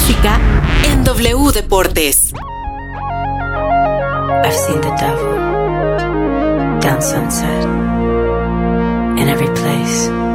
música en W Deportes. I've seen the devil down Sunset, in every place.